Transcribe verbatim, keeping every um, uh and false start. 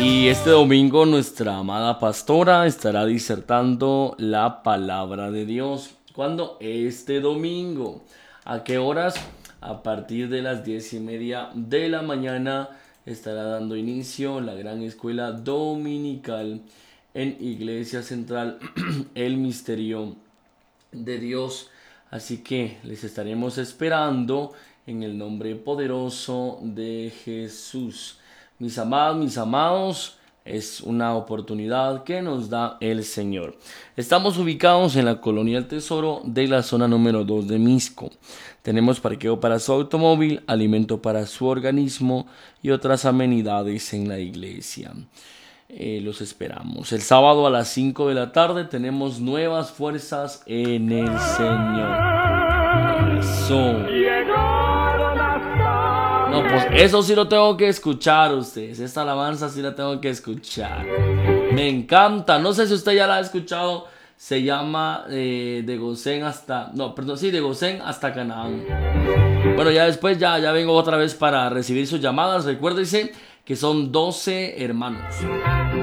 Y este domingo nuestra amada pastora estará disertando la palabra de Dios. ¿Cuándo? Este domingo. ¿A qué horas? A partir de las diez y media de la mañana estará dando inicio la gran escuela dominical en Iglesia Central, el misterio de Dios. Así que les estaremos esperando en el nombre poderoso de Jesús. Mis amados, mis amados, es una oportunidad que nos da el Señor. Estamos ubicados en la Colonia El Tesoro de la zona número dos de Misco. Tenemos parqueo para su automóvil, alimento para su organismo y otras amenidades en la iglesia. Eh, los esperamos. El sábado a las cinco de la tarde tenemos nuevas fuerzas en el Señor. Eso. No, pues eso sí lo tengo que escuchar ustedes. Esta alabanza sí la tengo que escuchar. Me encanta. No sé si usted ya la ha escuchado. Se llama eh, de Gosén hasta... No, perdón, sí, de Gosén hasta Canaán. Bueno, ya después ya, ya vengo otra vez para recibir sus llamadas. Recuérdense que son doce hermanos.